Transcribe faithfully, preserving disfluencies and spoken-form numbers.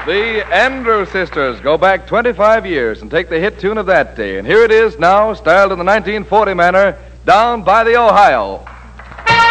The Andrew Sisters go back twenty-five years and take the hit tune of that day. And here it is now, styled in the nineteen forty manner, Down by the Ohio.